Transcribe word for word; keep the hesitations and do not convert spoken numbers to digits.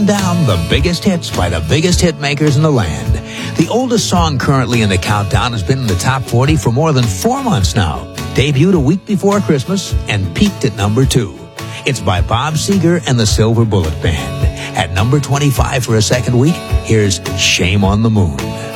Down the biggest hits by the biggest hit makers in the land. The oldest song currently in the countdown has been in the top forty for more than four months now. Debuted a week before Christmas and peaked at number two. It's by Bob Seger and the Silver Bullet Band. At number twenty-five for a second week, here's Shame on the Moon.